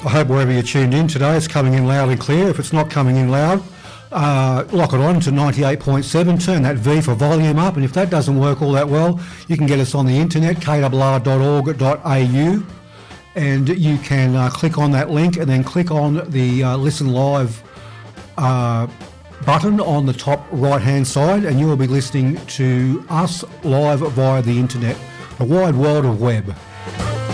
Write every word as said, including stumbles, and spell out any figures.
I hope wherever you're tuned in today, it's coming in loud and clear. If it's not coming in loud, uh, lock it on to ninety-eight point seven, turn that V for volume up, and if that doesn't work all that well, you can get us on the internet, k r r dot org dot a u, and you can uh, click on that link and then click on the uh, Listen Live uh, button on the top right-hand side, and you will be listening to us live via the internet, the wide world of web.